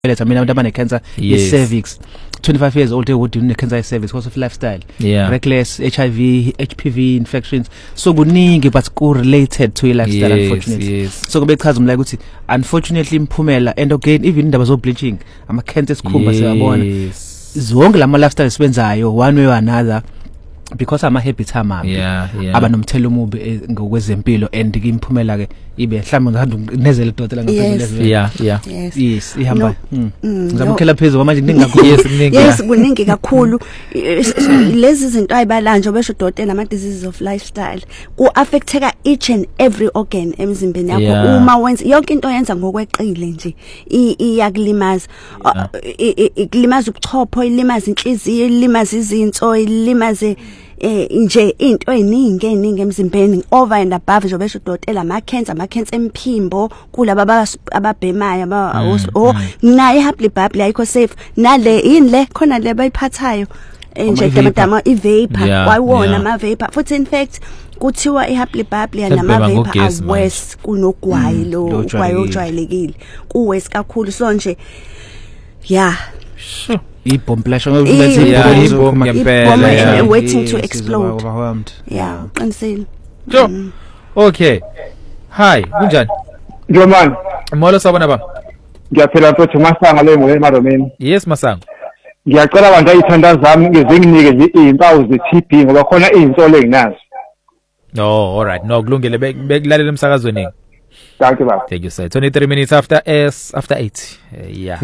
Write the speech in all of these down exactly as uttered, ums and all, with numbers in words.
letha mina abantu abane cancer ye cervix twenty-five years old would do cancer ye cervix because of lifestyle yeah. reckless H I V H P V infections so kuningi but ku related to your lifestyle yes, unfortunately yes. so kube chaza umla ukuthi unfortunately imphumela and again even indaba zo bleaching ama cancer sikhumba siyabona zonke lama lifestyle sibenzayo one way or another because ama habits amabi yeah, yeah. abanomthelo omubi ngokwezempilo and imphumela ke ibe mhlawumbe ngihamba nezele idodela ngaphezulu yeah yeah yes, yes ihamba ngizamkhela phezulu manje kuningi kakhulu yes kuningi yes kuningi kakhulu lezi zinto ayibalanje besho udokotela ama diseases of lifestyle ku affecteka each and every organ emzimbeni yakho yeah. uma wenza yonke into yenza ngokweqile nje iyakulimaza ikulimaza ubuchopho ilimaza inhliziyo ilimaza izinso ilimaze eh nje into eziningi eziningi emzimbeni over and above nje besho udokotela ama cancer ama cancer emphimbo kulaba ababhemayo aba oh naye happily bably ayikho safe nale yini le khona le bayiphathayo nje demadama i vapor wayibona ama vapor futhi in fact kuthiwa i happily bably nama vapor are worse kunogwayi lo ugwayi ojwayelekile ku worse kakhulu so nje yeah sure ibomb pressure ibomb ngempela waiting to explode yeah qinisile jo okay hi kunjani Njomani molo sabona ba ngiyaphela mfowethu Masanga le moya emaromeni yes Masanga ngiyacela abantu ayithanda zami ngezinginike nje izimpawu ze T B ngoba khona izinsolo enginazo no all right no kulungile bekulalela emsakazweni Thank you, baba. Thank you, sir. twenty-three minutes after S after eight. Uh, yeah.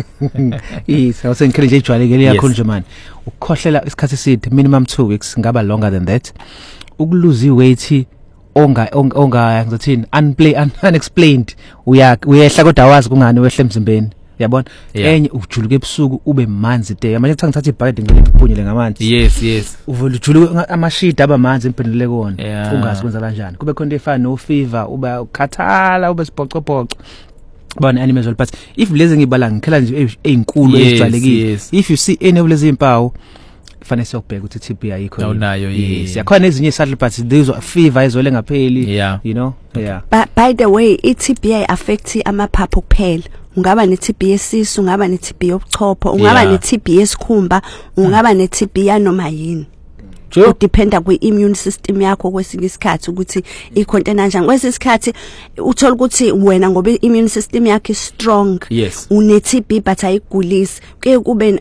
Yes, I was encouraging ijwayelekile kakhulu nje man. Ukukhohlela isikhathi eside minimum two weeks ngaba longer than that. Ukuluza iweight onga onga ngizothini unplay unexplained uya uyehla kodwa awazi kungani wehle emzimbeni. Yabona enye ujuluka ebusuku ube manzi de manje kuthi ngithatha ibhakede ngile ngiphunyele ngamanzi yes yes uvula ujuluka amashidi abamanzi emphendule kona ungazi kwenza kanjani kube khona efana no fever uba ukhathala ube sibhocobhoco bona animals but if lezi ngibala ngikhela nje ezinkulu ezijwayelekile if you see any of lezi impawu fanele siyobheka ukuthi T B ayikho awunayo yes yakhona ezinye saddle but these are fever izole ngapheli you know yeah but by the way i T B affect amaphaphu kuphela ungaba ne T B yesisu ungaba ne T B yobuchopho ungaba ne T B yesikhumba ungaba ne T B yanoma yini Sure. Dependa kwi immune system yakho kwesinye isikhathi ukuthi icontain kanjani kwesinye isikhathi uthola ukuthi wena ngoba immune system yakho is strong yes. une T B but ayigulisi kuye kube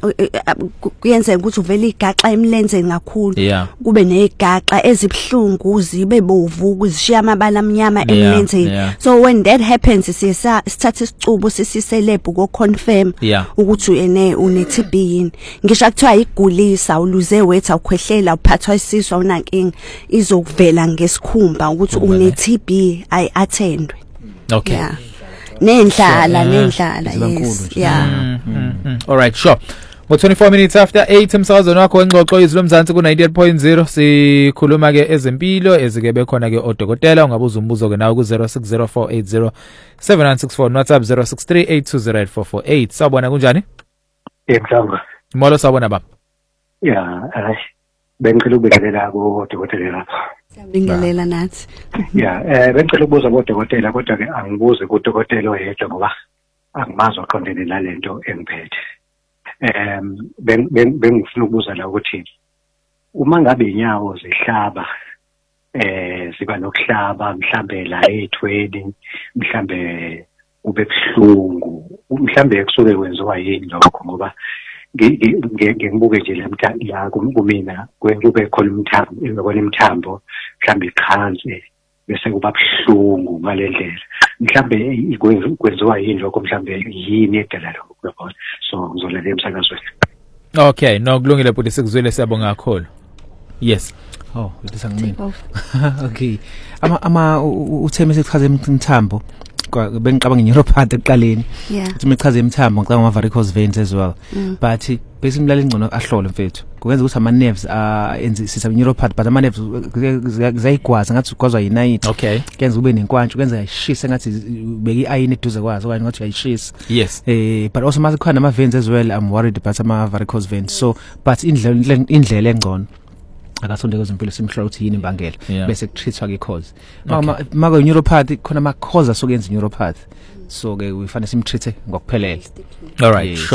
kuyenza ukuthi uvele igaxa emlenzeni kakhulu yeah. kube nezigaxa ezibhlungu zibe bovu kuzishiya amabala amnyama emlenzeni yeah, yeah. so when that happens siyasa sithatha isicubu sisiseleb ko confirm yeah. ukuthi ene une T B yini ngisho kuthiwa ayigulisa uluze weight awukhwehlela uphathwa isisu awunankinga izokuvela ngesikhumba ukuthi une T B ay attendwe okay yeah. nendlala nendlala yes yeah mm, mm, mm. all right sure ngo twenty-four minutes after eight emsakazweni wakho engxoxo izwi lomzansi ku ninety-eight point zero sikhuluma ke ezempilo ezike bekhona ke odokotela ungabuza umbuzo ke nawe ku zero six zero four eight zero seven nine six four WhatsApp zero six three eight two zero eight four four eight sawubona kunjani Yemhlanga molo sawubona baba yeah eh bengicela ukubingelela ku dokotela lapha siyabingelela nathi yeah eh bengicela ukubuza ku dokotela kodwa ke angibuze ku dokotela oyedwa ngoba angimazi uqondene nalento engiphethe em bengifuna ukubuza la ukuthi uma ngabe inyawo zihlaba eh siba nokuhlaba mhlambe la ethweni mhlambe ube buhlungu mhlambe kusuke kwenziwa yini lokho ngoba ngibuke nje la kumina kube khona umthambo ingekona imthambo mhlambe ikhansi bese kuba buhlungu ngalendlela mhlambe kwenziwa yini lokho mhlambe yini edala lokho so ngizolele emsakazweni okay no kulungile futhi sikuzwile siyabonga kakhulu yes oh uthi ngimina okay ama ama utheme sekuchaza imthambo bengicabanga neuropathy eqaleni uthi mechaza imthambo ngicabanga ama varicose veins as well mm. but bese imlala ingcono ahlole mfethu kuyenza ukuthi ama nerves a enzi sisa neuropathy but ama nerves zayigwaza ngathi ugwazwa yinight okay kuyenza ube nenkwantsho kuyenza ayishisa ngathi ubeka iayini eduze kwazo okanye ngathi uyayishisa yes eh but also mase khona ama veins as well I'm worried about ama varicose veins so but indlela indlela engcono akasonde kwezempilo simhlola ukuthi yini imbangela bese kutrithwa ke cause mama mako neuropathy khona ama cause asokuyenza neuropathy so ke ufanele simtreat ngokuphelele. All right. Yes.